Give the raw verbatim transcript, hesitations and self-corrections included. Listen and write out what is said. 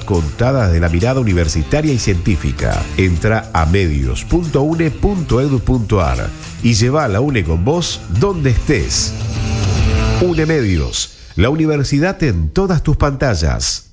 contadas de la mirada universitaria y científica. Entra a medios punto u n e punto e d u punto a r y lleva a la UNE con vos donde estés. UNE Medios, la universidad en todas tus pantallas.